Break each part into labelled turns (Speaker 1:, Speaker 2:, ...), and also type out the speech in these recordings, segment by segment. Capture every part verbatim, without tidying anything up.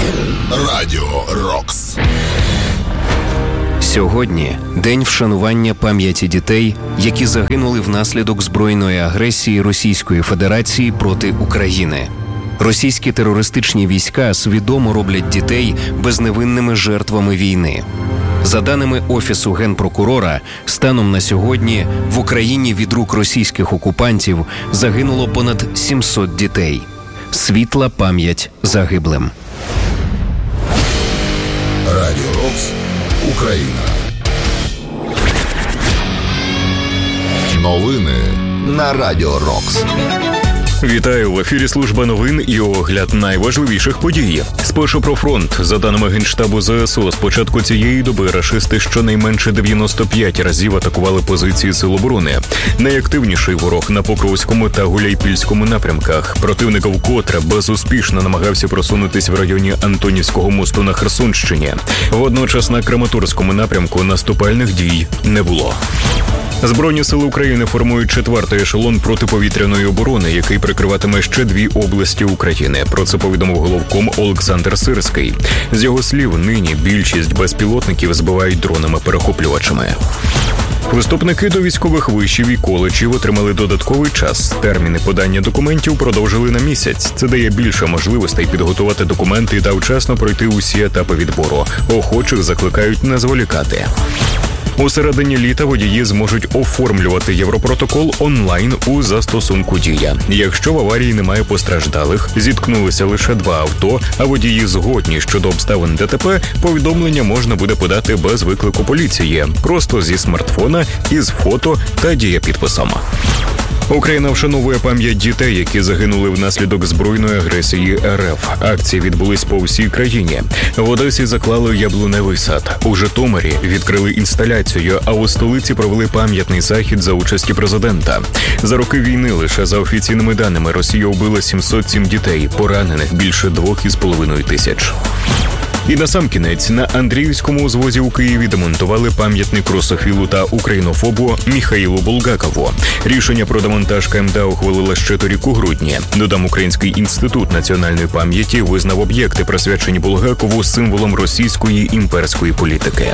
Speaker 1: Радіо Рокс.
Speaker 2: Сьогодні день вшанування пам'яті дітей, які загинули внаслідок збройної агресії Російської Федерації проти України. Російські терористичні війська свідомо роблять дітей безневинними жертвами війни. За даними Офісу Генпрокурора, станом на сьогодні в Україні від рук російських окупантів загинуло понад сімсот дітей. Світла пам'ять загиблим.
Speaker 1: Радіо Рокс. Україна. Новини на Радіо Рокс.
Speaker 3: Вітаю, в ефірі служба новин і огляд найважливіших подій. Спершу про фронт. За даними Генштабу ЗСУ, з початку цієї доби рашисти щонайменше дев'яносто п'ять разів атакували позиції Сил оборони. Найактивніший ворог на Покровському та Гуляйпільському напрямках. Противник вкотре безуспішно намагався просунутись в районі Антонівського мосту на Херсонщині. Водночас на Краматорському напрямку наступальних дій не було. Збройні сили України формують четвертий ешелон протиповітряної оборони, який прикриватиме ще дві області України. Про це повідомив головком Олександр Сирський. З його слів, нині більшість безпілотників збивають дронами-перехоплювачами. Вступники до військових вишів і коледжів отримали додатковий час. Терміни подання документів продовжили на місяць. Це дає більше можливостей підготувати документи та вчасно пройти усі етапи відбору. Охочих закликають не зволікати. У середині літа водії зможуть оформлювати Європротокол онлайн у застосунку «Дія». Якщо в аварії немає постраждалих, зіткнулися лише два авто, а водії згодні щодо обставин ДТП, повідомлення можна буде подати без виклику поліції, просто зі смартфона, із фото та дієпідписом. Україна вшановує пам'ять дітей, які загинули внаслідок збройної агресії РФ. Акції відбулись по всій країні. В Одесі заклали яблуневий сад. У Житомирі відкрили інсталяцію, а у столиці провели пам'ятний захід за участі президента. За роки війни лише за офіційними даними Росія вбила сімсот сім дітей, поранених більше двох із половиною тисяч. І насамкінець на Андріївському узвозі у Києві демонтували пам'ятник русофілу та українофобу Міхаїлу Булгакову. Рішення про демонтаж КМДА ухвалила ще торік у грудні. Додам, Український інститут національної пам'яті визнав об'єкти, присвячені Булгакову, символом російської імперської політики.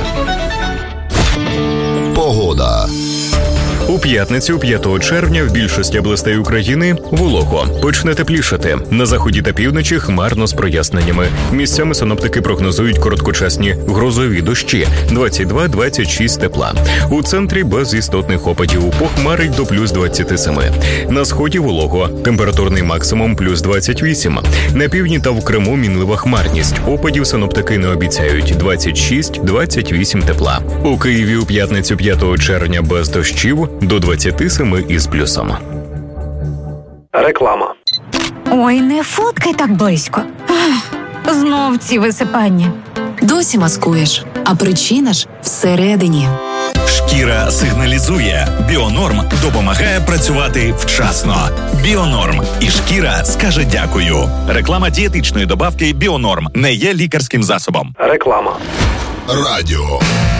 Speaker 1: Погода.
Speaker 3: У п'ятницю, п'ятого червня, в більшості областей України волого. Почне теплішати. На заході та півночі хмарно з проясненнями. Місцями синоптики прогнозують короткочасні грозові дощі – двадцять два - двадцять шість тепла. У центрі без істотних опадів, похмарить до плюс двадцять сім. На сході волого. Температурний максимум – плюс двадцять вісім. На півдні та в Криму мінлива хмарність. Опадів синоптики не обіцяють – двадцять шість - двадцять вісім тепла. У Києві у п'ятницю, п'ятого червня, без дощів – до двадцять сім із плюсом.
Speaker 4: Реклама.
Speaker 5: Ой, не фоткай так близько. Ах, знов ці висипання.
Speaker 6: Досі маскуєш, а причина ж всередині.
Speaker 7: Шкіра сигналізує. Біонорм допомагає працювати вчасно. Біонорм. І шкіра скаже дякую. Реклама дієтичної добавки Біонорм не є лікарським засобом.
Speaker 4: Реклама.
Speaker 1: Радіо